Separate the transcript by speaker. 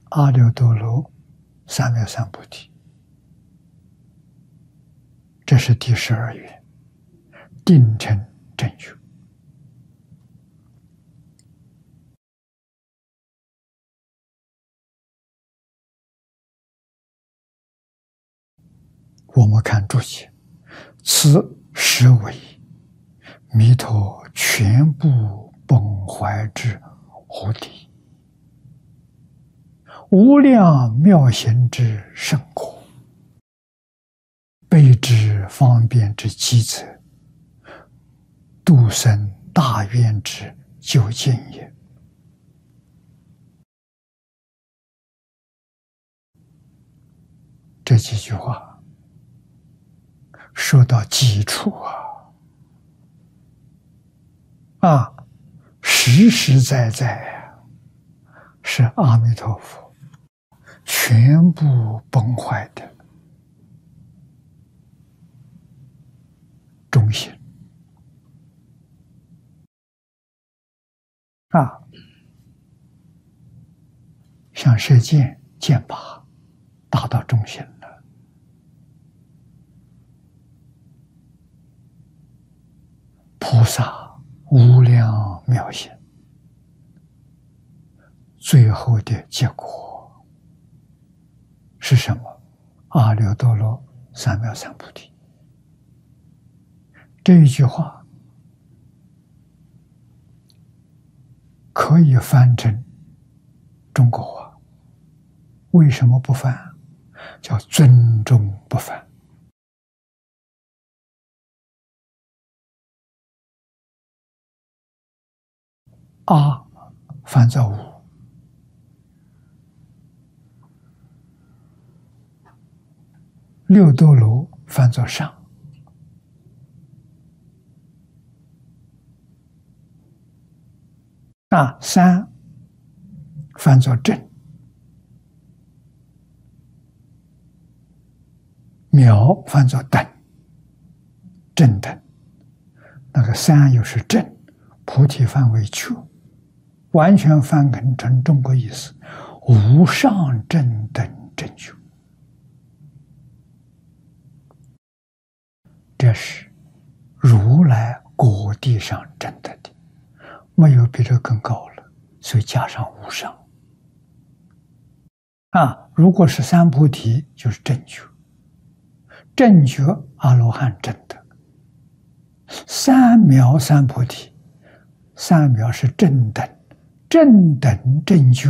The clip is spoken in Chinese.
Speaker 1: 阿耨多罗三藐三菩提。这是第12愿，定成正觉。我们看注解，此实为弥陀全部本怀之无敌，无量妙行之甚果，备之方便之机则，度生大愿之究竟也。这几句话说到基础实实在在是阿弥陀佛全部本怀的中心像射箭箭靶达到中心了。菩萨无量妙行，最后的结果是什么？阿耨多罗三藐三菩提。这一句话可以翻成中国话，为什么不翻？叫尊重不翻。阿翻作无，六多罗翻作上，三翻作正，渺翻作等，正等。那个三又是正，菩提翻为觉，完全翻译成中国意思，无上正等正觉。这是如来果地上证得的，没有比这更高了，所以加上无上。如果是三菩提，就是正觉，正觉阿罗汉证得。三藐三菩提，三藐是正等，正等正觉